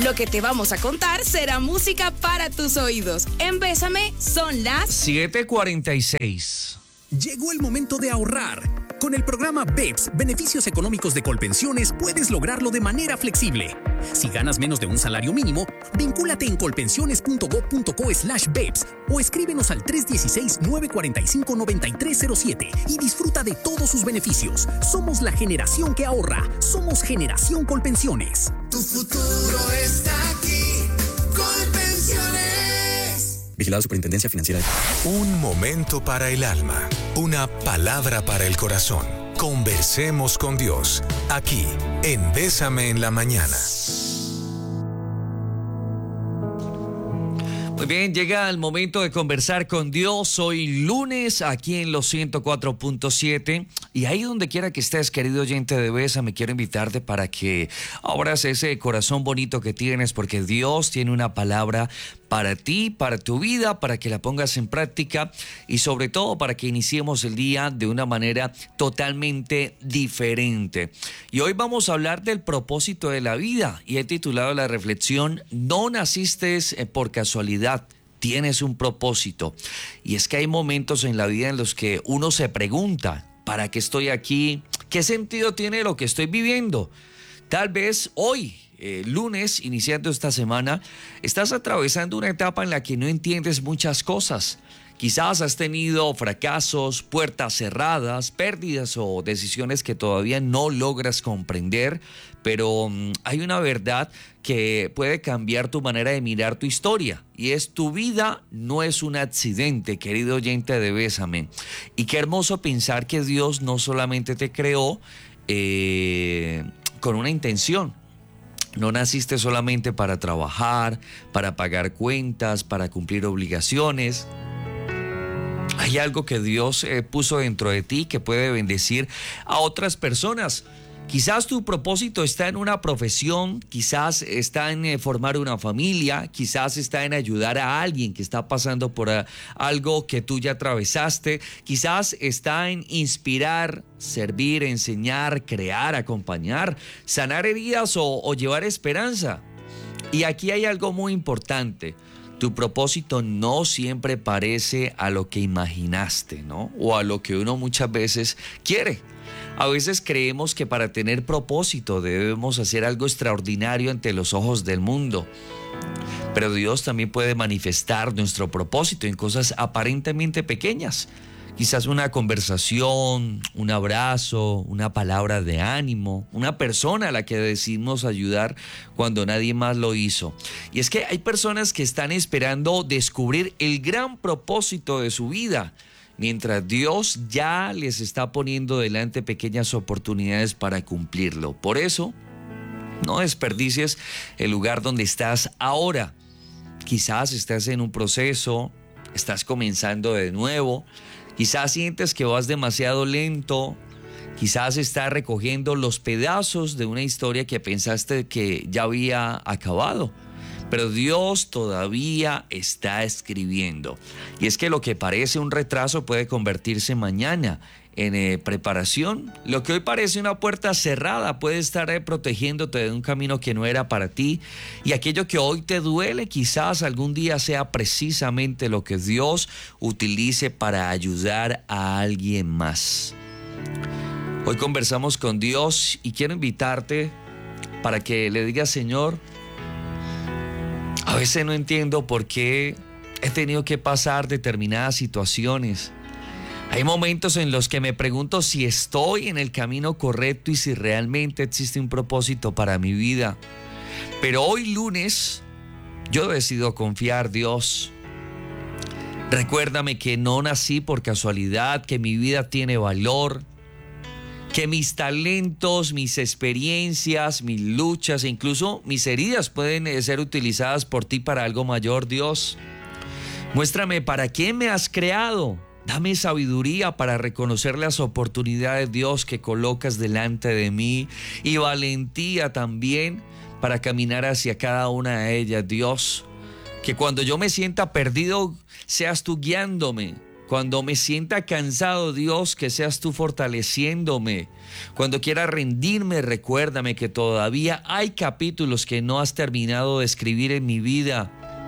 Lo que te vamos a contar será música para tus oídos. En Bésame son las 7:46. Llegó el momento de ahorrar. Con el programa BEPS, Beneficios Económicos de Colpensiones, puedes lograrlo de manera flexible. Si ganas menos de un salario mínimo, vincúlate en colpensiones.gov.co/BEPS o escríbenos al 316-945-9307 y disfruta de todos sus beneficios. Somos la generación que ahorra. Somos Generación Colpensiones. Tu futuro está aquí. Colpensiones. Vigilado Superintendencia Financiera. Un momento para el alma. Una palabra para el corazón. Conversemos con Dios. Aquí, en Bésame en la Mañana. Muy bien, llega el momento de conversar con Dios. Hoy lunes aquí en los 104.7 y ahí donde quiera que estés, querido oyente de Bésame, quiero invitarte para que abras ese corazón bonito que tienes, porque Dios tiene una palabra para ti, para tu vida, para que la pongas en práctica y sobre todo para que iniciemos el día de una manera totalmente diferente. Y hoy vamos a hablar del propósito de la vida y he titulado la reflexión: no naciste por casualidad, tienes un propósito. Y es que hay momentos en la vida en los que uno se pregunta: ¿para qué estoy aquí? ¿Qué sentido tiene lo que estoy viviendo? Tal vez hoy, lunes, iniciando esta semana, estás atravesando una etapa en la que no entiendes muchas cosas. Quizás has tenido fracasos, puertas cerradas, pérdidas o decisiones que todavía no logras comprender, pero hay una verdad que puede cambiar tu manera de mirar tu historia, y es: tu vida no es un accidente, querido oyente de Bésame. Y qué hermoso pensar que Dios no solamente te creó con una intención. No naciste solamente para trabajar, para pagar cuentas, para cumplir obligaciones. Hay algo que Dios puso dentro de ti que puede bendecir a otras personas. Quizás tu propósito está en una profesión, quizás está en formar una familia, quizás está en ayudar a alguien que está pasando por algo que tú ya atravesaste, quizás está en inspirar, servir, enseñar, crear, acompañar, sanar heridas o llevar esperanza. Y aquí hay algo muy importante: tu propósito no siempre parece a lo que imaginaste, ¿no? O a lo que uno muchas veces quiere. A veces creemos que para tener propósito debemos hacer algo extraordinario ante los ojos del mundo. Pero Dios también puede manifestar nuestro propósito en cosas aparentemente pequeñas. Quizás una conversación, un abrazo, una palabra de ánimo, una persona a la que decidimos ayudar cuando nadie más lo hizo. Y es que hay personas que están esperando descubrir el gran propósito de su vida, mientras Dios ya les está poniendo delante pequeñas oportunidades para cumplirlo. Por eso, no desperdicies el lugar donde estás ahora. Quizás estás en un proceso, estás comenzando de nuevo, quizás sientes que vas demasiado lento, quizás estás recogiendo los pedazos de una historia que pensaste que ya había acabado. Pero Dios todavía está escribiendo. Y es que lo que parece un retraso puede convertirse mañana en preparación. Lo que hoy parece una puerta cerrada puede estar protegiéndote de un camino que no era para ti. Y aquello que hoy te duele quizás algún día sea precisamente lo que Dios utilice para ayudar a alguien más. Hoy conversamos con Dios y quiero invitarte para que le digas: Señor, a veces no entiendo por qué he tenido que pasar determinadas situaciones. Hay momentos en los que me pregunto si estoy en el camino correcto y si realmente existe un propósito para mi vida. Pero hoy lunes yo decido confiar, Dios. Recuérdame que no nací por casualidad, que mi vida tiene valor, que mis talentos, mis experiencias, mis luchas e incluso mis heridas pueden ser utilizadas por ti para algo mayor, Dios. Muéstrame para qué me has creado. Dame sabiduría para reconocer las oportunidades, Dios, que colocas delante de mí, y valentía también para caminar hacia cada una de ellas, Dios. Que cuando yo me sienta perdido, seas tú guiándome. Cuando me sienta cansado, Dios, que seas tú fortaleciéndome. Cuando quiera rendirme, recuérdame que todavía hay capítulos que no has terminado de escribir en mi vida.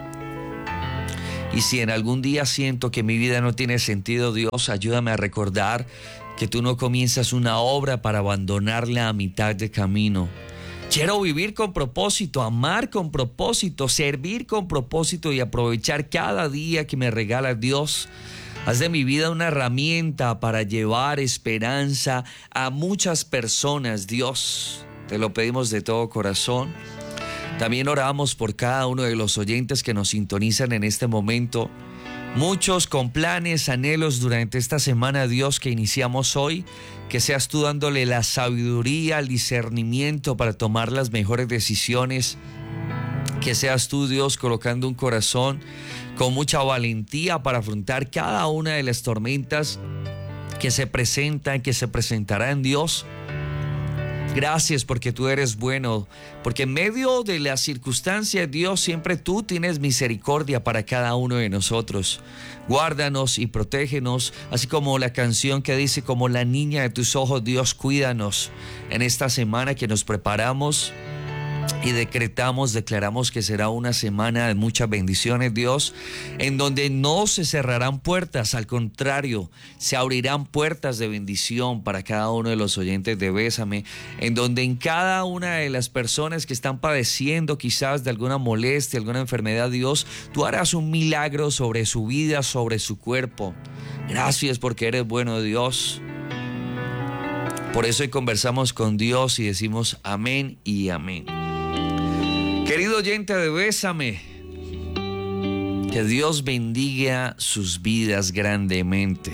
Y si en algún día siento que mi vida no tiene sentido, Dios, ayúdame a recordar que tú no comienzas una obra para abandonarla a mitad de camino. Quiero vivir con propósito, amar con propósito, servir con propósito y aprovechar cada día que me regala Dios. Haz de mi vida una herramienta para llevar esperanza a muchas personas, Dios. Te lo pedimos de todo corazón. También oramos por cada uno de los oyentes que nos sintonizan en este momento. Muchos con planes, anhelos durante esta semana, Dios, que iniciamos hoy. Que seas tú dándole la sabiduría, el discernimiento para tomar las mejores decisiones. Que seas tú, Dios, colocando un corazón con mucha valentía para afrontar cada una de las tormentas que se presentan, que se presentarán, Dios. Gracias porque tú eres bueno, porque en medio de las circunstancias, Dios, siempre tú tienes misericordia para cada uno de nosotros. Guárdanos y protégenos, así como la canción que dice, como la niña de tus ojos, Dios, cuídanos en esta semana que nos preparamos y declaramos que será una semana de muchas bendiciones, Dios, en donde no se cerrarán puertas, al contrario, se abrirán puertas de bendición para cada uno de los oyentes de Bésame, en donde en cada una de las personas que están padeciendo quizás de alguna molestia, alguna enfermedad, Dios, tú harás un milagro sobre su vida, sobre su cuerpo. Gracias porque eres bueno, Dios. Por eso hoy conversamos con Dios y decimos amén y amén. Querido oyente de Bésame, que Dios bendiga sus vidas grandemente.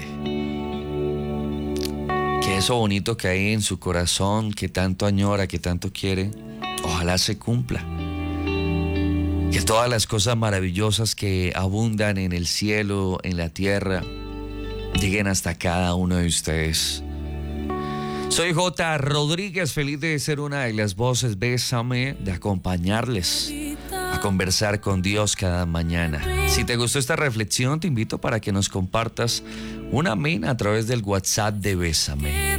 Que eso bonito que hay en su corazón, que tanto añora, que tanto quiere, ojalá se cumpla. Que todas las cosas maravillosas que abundan en el cielo, en la tierra, lleguen hasta cada uno de ustedes. Soy J. Rodríguez, feliz de ser una de las voces Bésame, de acompañarles a conversar con Dios cada mañana. Si te gustó esta reflexión, te invito para que nos compartas un amén a través del WhatsApp de Bésame.